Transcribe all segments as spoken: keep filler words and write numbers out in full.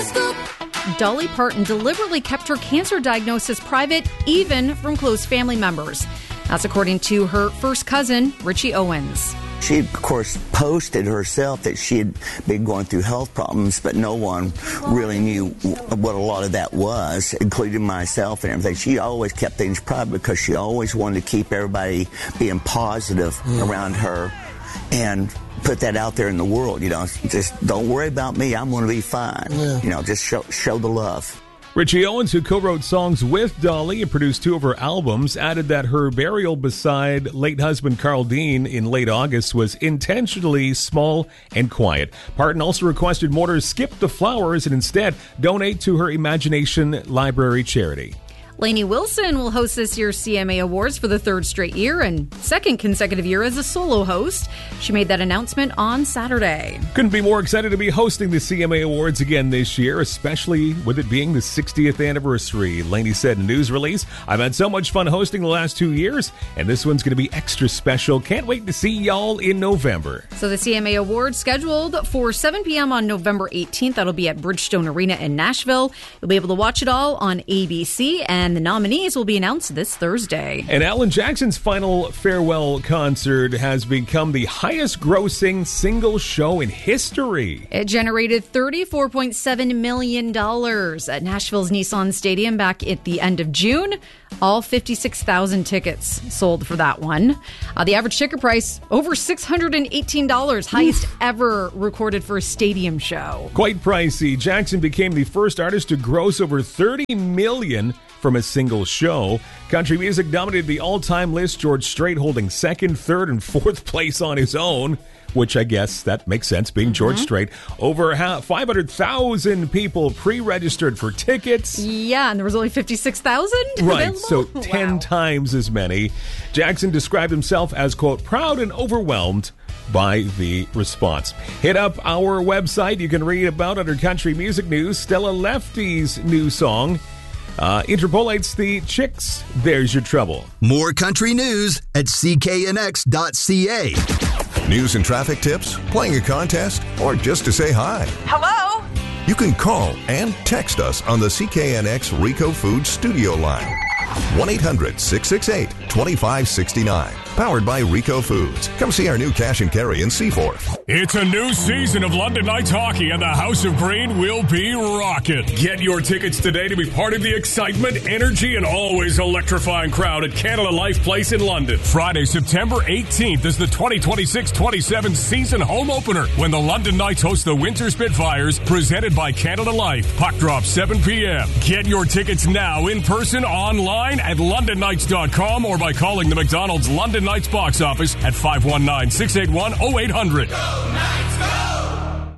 scoop. Dolly Parton deliberately kept her cancer diagnosis private, even from close family members. That's according to her first cousin, Richie Owens. She, of course, posted herself that she had been going through health problems, but no one really knew what a lot of that was, including myself and everything. She always kept things private because she always wanted to keep everybody being positive mm. around her and put that out there in the world. You know, just don't worry about me. I'm going to be fine. Yeah. You know, just show, show the love. Richie Owens, who co-wrote songs with Dolly and produced two of her albums, added that her burial beside late husband Carl Dean in late August was intentionally small and quiet. Parton also requested mourners skip the flowers and instead donate to her Imagination Library charity. Lainey Wilson will host this year's C M A Awards for the third straight year and second consecutive year as a solo host. She made that announcement on Saturday. Couldn't be more excited to be hosting the C M A Awards again this year, especially with it being the sixtieth anniversary. Lainey said in a news release, "I've had so much fun hosting the last two years, and this one's going to be extra special. Can't wait to see y'all in November." So the C M A Awards scheduled for seven p.m. on November eighteenth. That'll be at Bridgestone Arena in Nashville. You'll be able to watch it all on A B C, and And the nominees will be announced this Thursday. And Alan Jackson's final farewell concert has become the highest-grossing single show in history. It generated thirty-four point seven million dollars at Nashville's Nissan Stadium back at the end of June. All fifty-six thousand tickets sold for that one. Uh, the average ticket price, over six hundred eighteen dollars, highest Oof. ever recorded for a stadium show. Quite pricey. Jackson became the first artist to gross over thirty million dollars from a single show. Country music dominated the all-time list, George Strait holding second, third, and fourth place on his own, which I guess that makes sense, being George mm-hmm. Strait. Over five hundred thousand people pre-registered for tickets. Yeah, and there was only fifty-six thousand Right, available? so ten wow. times as many. Jackson described himself as, quote, proud and overwhelmed by the response. Hit up our website. You can read about under country music news. Stella Lefty's new song Uh, interpolates the Chicks, There's Your Trouble. More country news at C K N X dot C A. News and traffic tips, playing a contest, or just to say hi. Hello? You can call and text us on the C K N X Rico Foods studio line. one eight hundred six six eight two five six nine. Powered by Rico Foods. Come see our new cash and carry in Seaforth. It's a new season of London Knights hockey, and the House of Green will be rocking. Get your tickets today to be part of the excitement, energy, and always electrifying crowd at Canada Life Place in London. Friday, September eighteenth is the twenty twenty-six twenty-seven season home opener when the London Knights host the Winter Spitfires, presented by Canada Life. Puck drop seven p.m. Get your tickets now in person, online at london knights dot com, or by calling the McDonald's London Knights box office at five one nine, six eight one, oh eight hundred. Go Knights, go!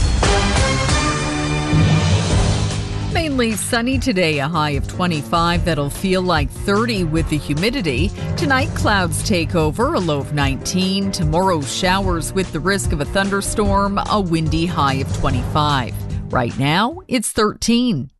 Mainly sunny today, a high of twenty-five. That'll feel like thirty with the humidity. Tonight, clouds take over, a low of nineteen. Tomorrow, showers with the risk of a thunderstorm, a windy high of twenty-five. Right now, it's thirteen.